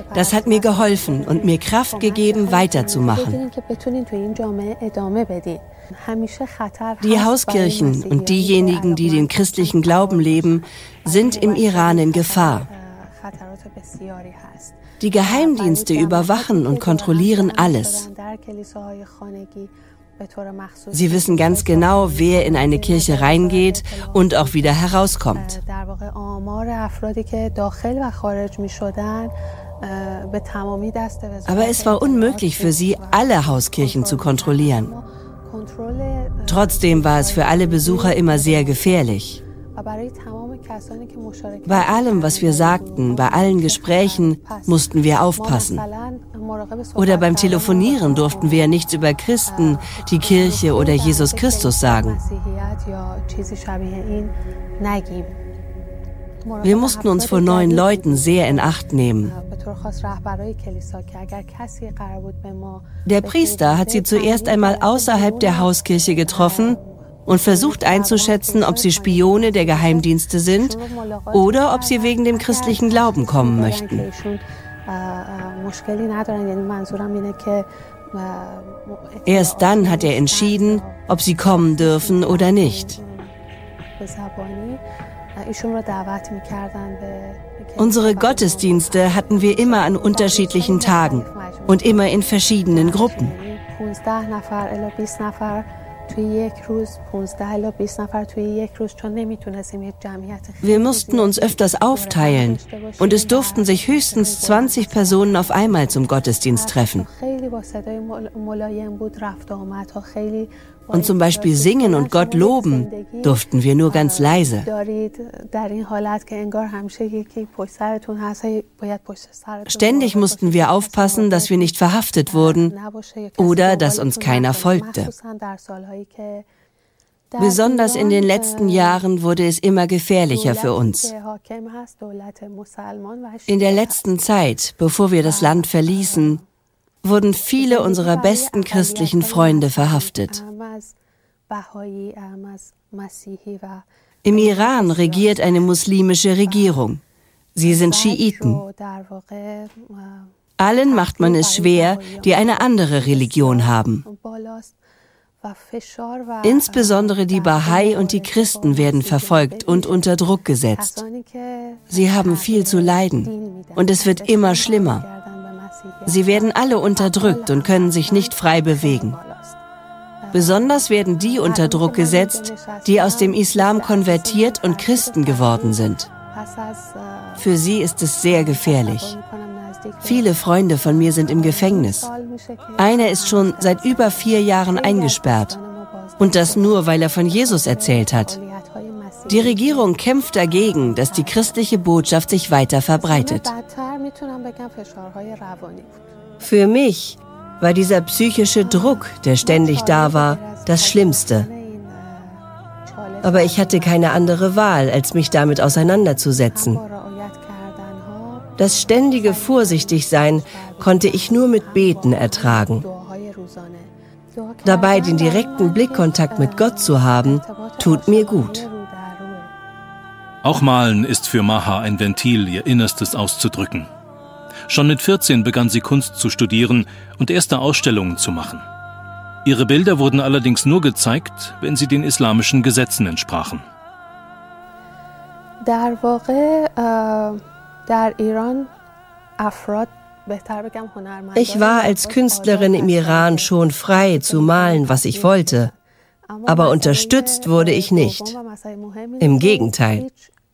Das hat mir geholfen und mir Kraft gegeben, weiterzumachen. Die Hauskirchen und diejenigen, die den christlichen Glauben leben, sind im Iran in Gefahr. Die Geheimdienste überwachen und kontrollieren alles. Sie wissen ganz genau, wer in eine Kirche reingeht und auch wieder herauskommt. Aber es war unmöglich für sie, alle Hauskirchen zu kontrollieren. Trotzdem war es für alle Besucher immer sehr gefährlich. Bei allem, was wir sagten, bei allen Gesprächen, mussten wir aufpassen. Oder beim Telefonieren durften wir nichts über Christen, die Kirche oder Jesus Christus sagen. Wir mussten uns vor neuen Leuten sehr in Acht nehmen. Der Priester hat sie zuerst einmal außerhalb der Hauskirche getroffen und versucht einzuschätzen, ob sie Spione der Geheimdienste sind oder ob sie wegen dem christlichen Glauben kommen möchten. Erst dann hat er entschieden, ob sie kommen dürfen oder nicht. Unsere Gottesdienste hatten wir immer an unterschiedlichen Tagen und immer in verschiedenen Gruppen. Wir mussten uns öfters aufteilen und es durften sich höchstens 20 Personen auf einmal zum Gottesdienst treffen. Und zum Beispiel singen und Gott loben durften wir nur ganz leise. Ständig mussten wir aufpassen, dass wir nicht verhaftet wurden oder dass uns keiner folgte. Besonders in den letzten Jahren wurde es immer gefährlicher für uns. In der letzten Zeit, bevor wir das Land verließen, wurden viele unserer besten christlichen Freunde verhaftet. Im Iran regiert eine muslimische Regierung. Sie sind Schiiten. Allen macht man es schwer, die eine andere Religion haben. Insbesondere die Bahai und die Christen werden verfolgt und unter Druck gesetzt. Sie haben viel zu leiden und es wird immer schlimmer. Sie werden alle unterdrückt und können sich nicht frei bewegen. Besonders werden die unter Druck gesetzt, die aus dem Islam konvertiert und Christen geworden sind. Für sie ist es sehr gefährlich. Viele Freunde von mir sind im Gefängnis. Einer ist schon seit über 4 Jahren eingesperrt. Und das nur, weil er von Jesus erzählt hat. Die Regierung kämpft dagegen, dass die christliche Botschaft sich weiter verbreitet. Für mich war dieser psychische Druck, der ständig da war, das Schlimmste. Aber ich hatte keine andere Wahl, als mich damit auseinanderzusetzen. Das ständige Vorsichtigsein konnte ich nur mit Beten ertragen. Dabei den direkten Blickkontakt mit Gott zu haben, tut mir gut. Auch Malen ist für Maha ein Ventil, ihr Innerstes auszudrücken. Schon mit 14 begann sie Kunst zu studieren und erste Ausstellungen zu machen. Ihre Bilder wurden allerdings nur gezeigt, wenn sie den islamischen Gesetzen entsprachen. Ich war als Künstlerin im Iran schon frei zu malen, was ich wollte. Aber unterstützt wurde ich nicht. Im Gegenteil.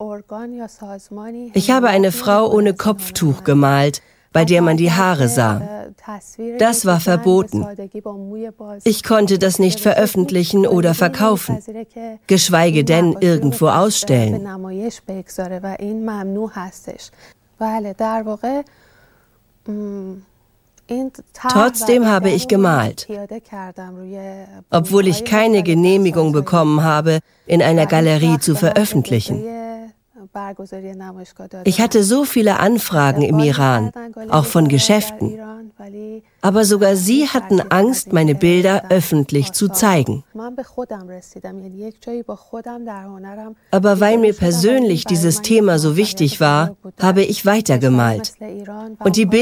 Ich habe eine Frau ohne Kopftuch gemalt, bei der man die Haare sah. Das war verboten. Ich konnte das nicht veröffentlichen oder verkaufen, geschweige denn irgendwo ausstellen. Trotzdem habe ich gemalt, obwohl ich keine Genehmigung bekommen habe, in einer Galerie zu veröffentlichen. Ich hatte so viele Anfragen im Iran, auch von Geschäften. Aber sogar sie hatten Angst, meine Bilder öffentlich zu zeigen. Aber weil mir persönlich dieses Thema so wichtig war, habe ich weitergemalt. Und die